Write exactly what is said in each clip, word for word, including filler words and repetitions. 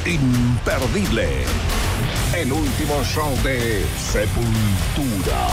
imperdible. El último show de Sepultura.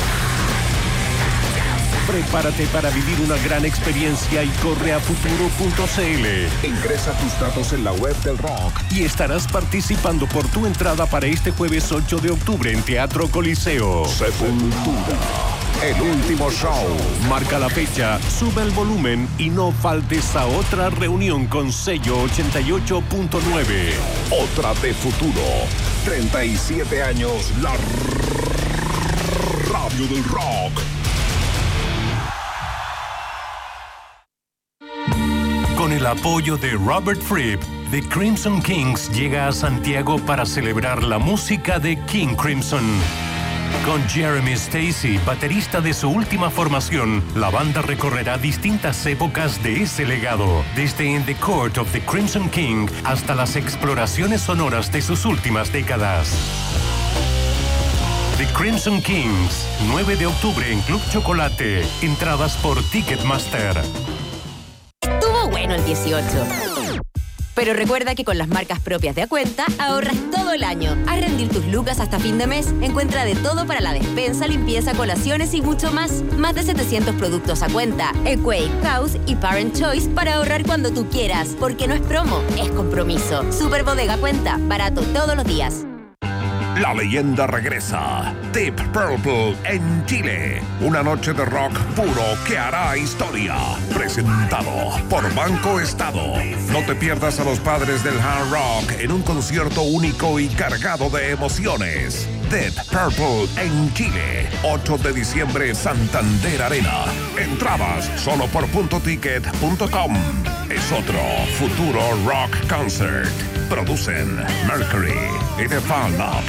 Prepárate para vivir una gran experiencia y corre a futuro punto c l. Ingresa tus datos en la web del rock y estarás participando por tu entrada para este jueves ocho de octubre en Teatro Coliseo. Sepultura. El último show. Marca la fecha, sube el volumen y no faltes a otra reunión con sello ochenta y ocho punto nueve. Otra de futuro. treinta y siete años, la radio del rock. Con el apoyo de Robert Fripp, The Crimson Kings llega a Santiago para celebrar la música de King Crimson. Con Jeremy Stacey, baterista de su última formación, la banda recorrerá distintas épocas de ese legado, desde In the Court of the Crimson King hasta las exploraciones sonoras de sus últimas décadas. The Crimson Kings, nueve de octubre en Club Chocolate. Entradas por Ticketmaster. Estuvo bueno el dieciocho. Pero recuerda que con las marcas propias de Acuenta ahorras todo el año. Haz rendir tus lucas hasta fin de mes. Encuentra de todo para la despensa, limpieza, colaciones y mucho más. Más de setecientos productos Acuenta, Equate, House y Parent Choice para ahorrar cuando tú quieras. Porque no es promo, es compromiso. Super Bodega Acuenta, barato todos los días. La leyenda regresa. Deep Purple en Chile. Una noche de rock puro que hará historia. Presentado por Banco Estado. No te pierdas a los padres del hard rock en un concierto único y cargado de emociones. Deep Purple en Chile. ocho de diciembre, Santander Arena. Entradas solo por punto ticket punto com. Es otro futuro rock concert. Producen Mercury y The Fall Up.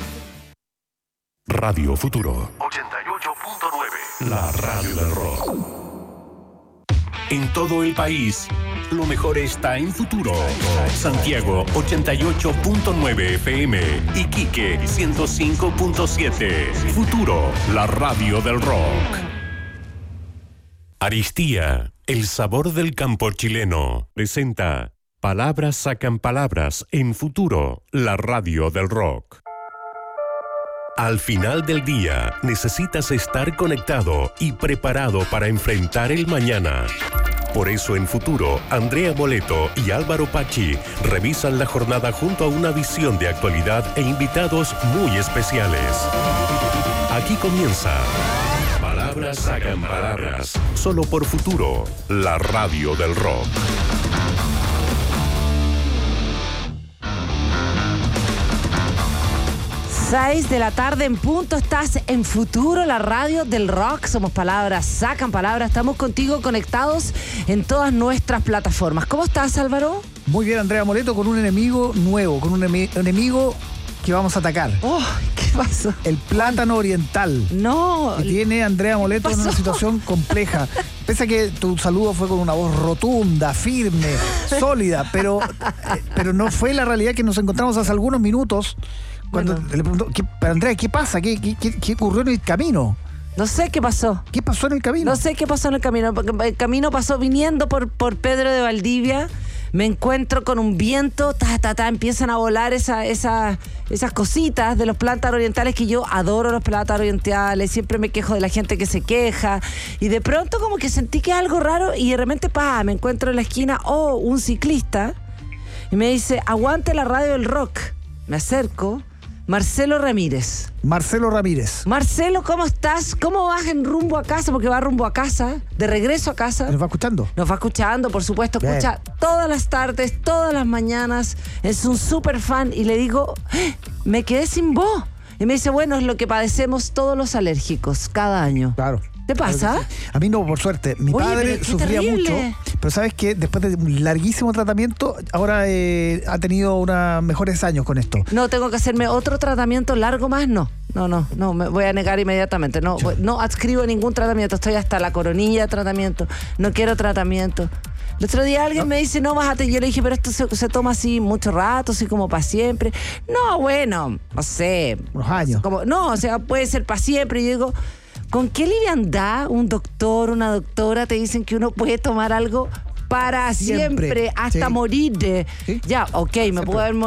Radio Futuro ochenta y ocho punto nueve. La radio del rock. En todo el país, lo mejor está en Futuro. Santiago ochenta y ocho punto nueve F M. Iquique ciento cinco punto siete. Futuro, la radio del rock. Aristía, el sabor del campo chileno, presenta Palabras sacan palabras en Futuro, la radio del rock. Al final del día, necesitas estar conectado y preparado para enfrentar el mañana. Por eso en Futuro, Andrea Moleto y Álvaro Pachi revisan la jornada junto a una visión de actualidad e invitados muy especiales. Aquí comienza Palabras sacan palabras, solo por Futuro, la radio del rock. seis de la tarde en punto, estás en Futuro, la radio del rock. Somos Palabras sacan palabras. Estamos contigo conectados en todas nuestras plataformas. ¿Cómo estás, Álvaro? Muy bien, Andrea Moleto, con un enemigo nuevo, con un eme- enemigo que vamos a atacar. Oh, ¿qué pasó? El plátano oriental. No. Que tiene Andrea Moleto en una situación compleja. Pese a que tu saludo fue con una voz rotunda, firme, sólida, pero, eh, pero no fue la realidad que nos encontramos hace algunos minutos. Cuando bueno. le preguntó, ¿qué, pero Andrea, ¿qué pasa? ¿Qué, qué, qué, ¿Qué ocurrió en el camino? No sé qué pasó. ¿Qué pasó en el camino? No sé qué pasó en el camino. Porque el camino pasó viniendo por, por Pedro de Valdivia. Me encuentro con un viento, ta, ta, ta, empiezan a volar esa, esa, esas cositas de los plátanos orientales, que yo adoro los plátanos orientales, siempre me quejo de la gente que se queja, y de pronto como que sentí que algo raro, y de repente, pa, me encuentro en la esquina, oh, un ciclista, y me dice, aguante la radio del rock. Me acerco, Marcelo Ramírez. Marcelo Ramírez. Marcelo, ¿cómo estás? ¿Cómo vas en rumbo a casa? Porque va rumbo a casa, de regreso a casa. ¿Nos va escuchando? Nos va escuchando, por supuesto. Bien. Escucha todas las tardes, todas las mañanas. Es un súper fan. Y le digo, ¡eh! Me quedé sin voz. Y me dice, bueno, es lo que padecemos todos los alérgicos cada año. Claro. ¿Te pasa? Claro que sí. A mí no, por suerte. Mi Oye, padre sufría terrible. mucho, pero sabes que después de un larguísimo tratamiento, ahora eh, ha tenido unos mejores años con esto. No, tengo que hacerme otro tratamiento largo más, no. No, no, no, me voy a negar inmediatamente. No, voy, no adscribo ningún tratamiento. Estoy hasta la coronilla de tratamiento. No quiero tratamiento. El otro día alguien no. me dice, no, bájate. Yo le dije, pero esto se, se toma así mucho rato, así como para siempre. No, bueno, no sé. Unos años. Como, no, o sea, puede ser para siempre. Y yo digo, ¿con qué liviandad un doctor, una doctora te dicen que uno puede tomar algo para siempre, siempre hasta sí. morir? ¿Sí? Ya, ok, me siempre. puedo haber